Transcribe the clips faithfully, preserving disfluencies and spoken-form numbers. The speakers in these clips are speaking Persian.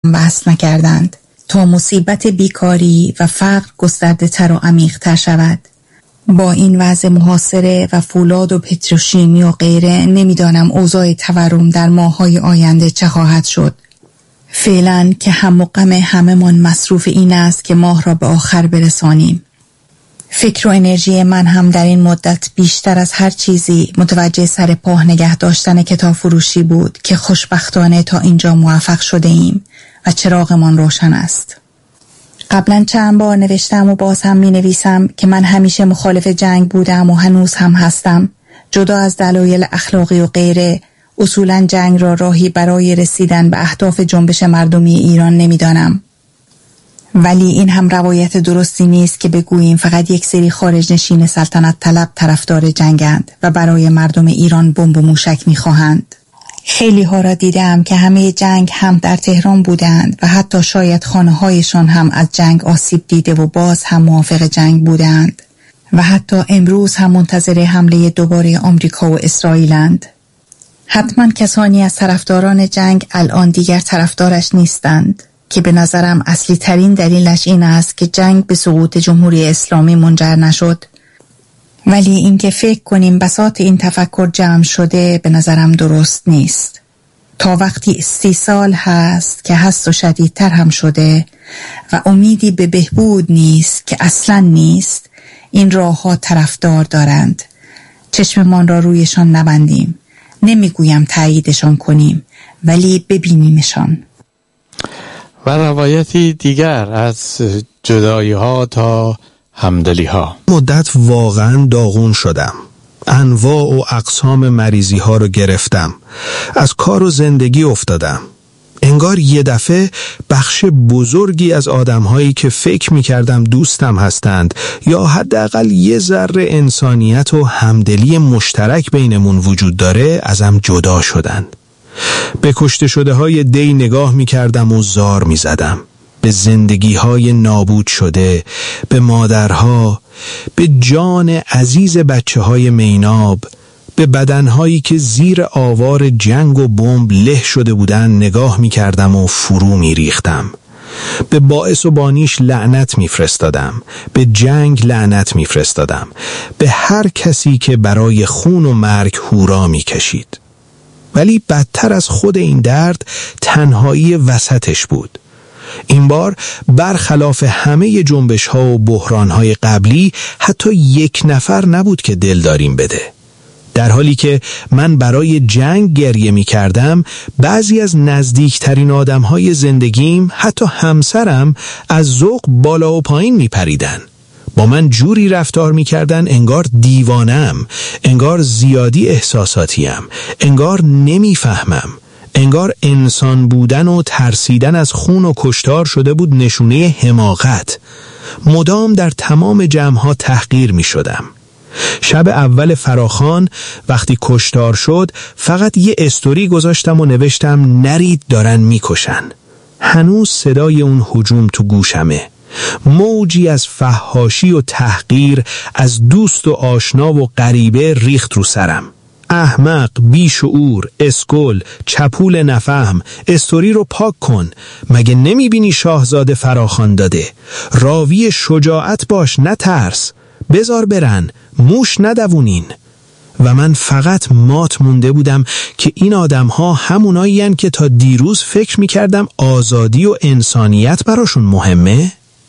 وصل نکردند تا مصیبت بیکاری و فقر گسترده تر و عمیق تر شود. با این وضع محاصره و فولاد و پتروشیمی و غیره نمیدانم اوضاع تورم در ماه‌های آینده چه خواهد شد. فعلا که هم و غم همه من مصروف این است که ماه را به آخر برسانیم. فکر و انرژی من هم در این مدت بیشتر از هر چیزی متوجه سر پاه نگه داشتن کتاب فروشی بود که خوشبختانه تا اینجا موفق شده ایم و چراغمان روشن است. قبلا چند بار نوشتم و باز هم می نویسم که من همیشه مخالف جنگ بودم و هنوز هم هستم. جدا از دلایل اخلاقی و غیره، اصولا جنگ را راهی برای رسیدن به اهداف جنبش مردمی ایران نمی دانم. ولی این هم روایت درستی نیست که بگوییم فقط یک سری خارج نشین سلطنت طلب طرفدار جنگند و برای مردم ایران بمب و موشک می خواهند. خیلی ها را دیدم که همه جنگ هم در تهران بودند و حتی شاید خانه هایشان هم از جنگ آسیب دیده و باز هم موافق جنگ بودند و حتی امروز هم منتظر حمله دوباره آمریکا و اسرائیلند. حتما کسانی از طرفداران جنگ الان دیگر طرفدارش نیستند که به نظرم اصلی ترین دلیلش این است که جنگ به سقوط جمهوری اسلامی منجر نشد. ولی اینکه فکر کنیم بساط این تفکر جمع شده به نظرم درست نیست. تا وقتی سی سال هست که هست و شدیدتر هم شده و امیدی به بهبود نیست که اصلا نیست، این راه ها طرفدار دارند. چشممان را رویشان نبندیم. نمیگویم تاییدشان کنیم، ولی ببینیمشان. و روایتی دیگر از جدایی ها تا همدلی ها. مدت واقعا داغون شدم. انواع و اقسام مریضی ها رو گرفتم. از کار و زندگی افتادم. انگار یه دفعه بخش بزرگی از آدم‌هایی که فکر می‌کردم دوستم هستند یا حداقل یه ذره انسانیت و همدلی مشترک بینمون وجود داره ازم جدا شدند. به کشته شده های دی نگاه می‌کردم و زار می‌زدم. به زندگی‌های نابود شده، به مادرها، به جان عزیز بچه‌های میناب، به بدنهایی که زیر آوار جنگ و بمب له شده بودن نگاه می کردم و فرو می ریختم. به باعث و بانیش لعنت می فرستادم. به جنگ لعنت می فرستادم. به هر کسی که برای خون و مرگ هورا می کشید. ولی بدتر از خود این درد تنهایی وسطش بود. این بار برخلاف همه جنبش ها و بحران های قبلی حتی یک نفر نبود که دل داریم بده. در حالی که من برای جنگ گریه می کردم، بعضی از نزدیکترین آدم های زندگیم، حتی همسرم، از ذوق بالا و پایین می پریدن. با من جوری رفتار می کردن انگار دیوانم، انگار زیادی احساساتیم، انگار نمی فهمم، انگار انسان بودن و ترسیدن از خون و کشتار شده بود نشونه حماقت. مدام در تمام جمعها تحقیر می شدم. شب اول فراخوان وقتی کشتار شد فقط یه استوری گذاشتم و نوشتم نرید دارن میکشن. هنوز صدای اون هجوم تو گوشمه. موجی از فحاشی و تحقیر از دوست و آشنا و غریبه ریخت رو سرم. احمق، بیشعور، اسکل، چپول نفهم، استوری رو پاک کن. مگه نمیبینی شاهزاده فراخوان داده؟ راوی شجاعت باش، نترس. بزار برن، موش ندوونین. و من فقط مات مونده بودم که این آدم ها همونایی هن که تا دیروز فکر میکردم آزادی و انسانیت براشون مهمه.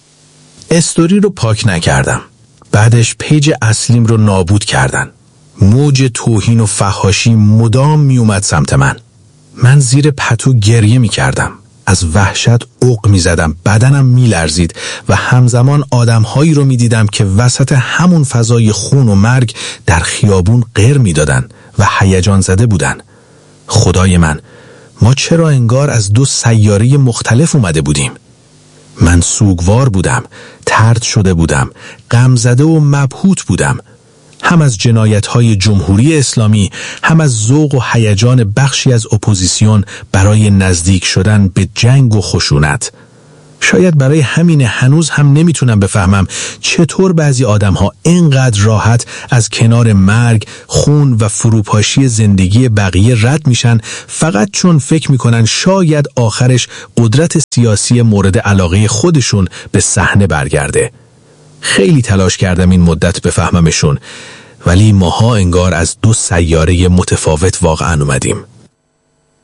استوری رو پاک نکردم. بعدش پیج اصلیم رو نابود کردن. موج توهین و فحاشی مدام میومد سمت من. من زیر پتو گریه میکردم. از وحشت عق می زدم، بدنم می لرزید و همزمان آدمهایی رو می دیدم که وسط همون فضای خون و مرگ در خیابون غر می دادن و هیجان زده بودن. خدای من، ما چرا انگار از دو سیاره مختلف اومده بودیم؟ من سوگوار بودم، طرد شده بودم، غم زده و مبهوت بودم. هم از جنایت‌های جمهوری اسلامی، هم از ذوق و هیجان بخشی از اپوزیسیون برای نزدیک شدن به جنگ و خشونت. شاید برای همین هنوز هم نمیتونم بفهمم چطور بعضی آدم‌ها اینقدر راحت از کنار مرگ، خون و فروپاشی زندگی بقیه رد میشن فقط چون فکر میکنن شاید آخرش قدرت سیاسی مورد علاقه خودشون به صحنه برگرده. خیلی تلاش کردم این مدت بفهممشون، ولی ماها انگار از دو سیاره متفاوت واقعا اومدیم.